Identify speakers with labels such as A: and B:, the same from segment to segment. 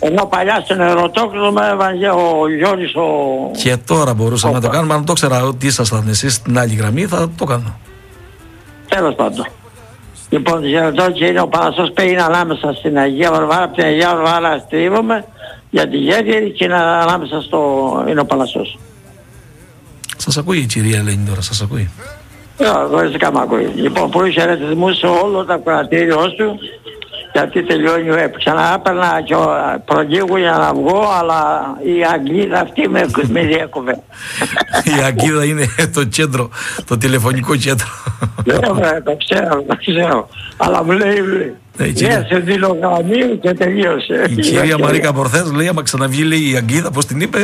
A: Ενώ παλιά στον Ερωτόκριτο με έβαζε ο Γιώργης ο...
B: Και τώρα μπορούσαμε να το κάνουμε. Αν το ξέρα ότι ήσασταν εσείς στην άλλη γραμμή θα το κάνω.
A: Τέλος πάντων. Λοιπόν, και είναι ο Παναστός που είναι ανάμεσα στην Αγία Βαρβάρα, από την Αγία Βαρβάρα στρίβομαι για τη Γέφυρη και είναι ανάμεσα είναι ο Παναστός.
B: Σας ακούει η κυρία Ελένη τώρα, σας ακούει.
A: Οριστικά μ' ακούει. Λοιπόν, πολύ χαιρετισμούς σε όλο το κρατήριό σου, γιατί τελειώνει ο ΕΠ. Ξανά έπαιρνα και προλίγου για να βγω, αλλά η Αγγίδα αυτή με διέκοβε.
B: Η Αγγίδα είναι το κέντρο, το τηλεφωνικό κέντρο.
A: Το ξέρω. Αλλά μου λέει, σε δίνω γραμμή και τελείωσε.
B: Η κυρία Μαρίκα Πορθές λέει, άμα ξαναβγεί λέει η Αγγίδα, πώς την είπε.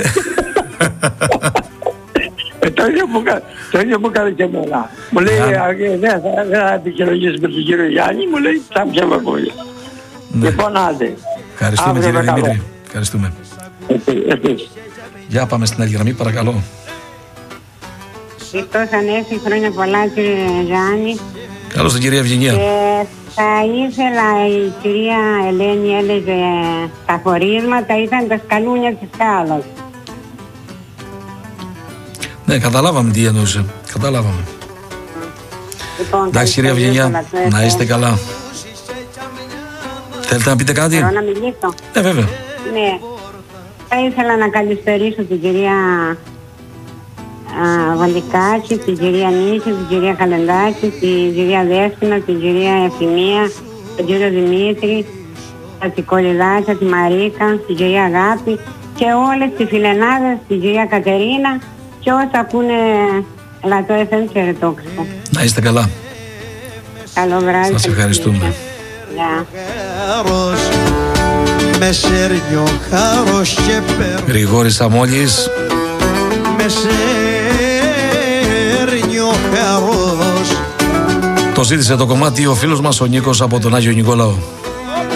A: Το ίδιο που έκανε και εμένα. Μου λέει, δεν θα επικοινωνήσεις με τον κύριο Γιάννη, μου λέει, θα πιάμε ακούγε. Λοιπόν, άντε.
B: Ευχαριστούμε κύριε Δημήτρη. Ευχαριστούμε. Για πάμε στην άλλη γραμμή, παρακαλώ.
C: Χριστός Ανέστη, χρόνια πολλά κύριε Γιάννη.
B: Καλώς την κυρία Ευγενία.
C: Θα ήθελα, η κυρία Ελένη έλεγε τα χωρίσματα ήταν τα σκαλούνια της θάλασσας. Ναι,
B: καταλάβαμε τι εννοούσε. Καταλάβαμε.
C: Λοιπόν,
B: εντάξει κυρία Ευγενία, να είστε καλά. Θέλετε να πείτε κάτι?
C: Θέλω να μιλήσω.
B: Ναι, βέβαια.
C: Ναι. Θα ήθελα να καλησπερίσω την κυρία Βαλικάκη, την κυρία Νίκη, την κυρία Καλεντάκη, την κυρία Δέσποινα, την κυρία Ευθυμία, τον κύριο Δημήτρη, την Κολυδάκια, τη Μαρίκα, την κυρία Αγάπη και όλες τις φιλενάδες, την κυρία Κατερίνα και όσοι ακούνε Λατό FM και Ερετόξυπο.
B: Να είστε καλά.
C: Καλό βράδυ.
B: Σας ευχαριστούμε. Γρηγόρης Σαμόλης. Το ζήτησε το κομμάτι ο φίλος μας ο Νίκος από τον Άγιο Νικόλαο.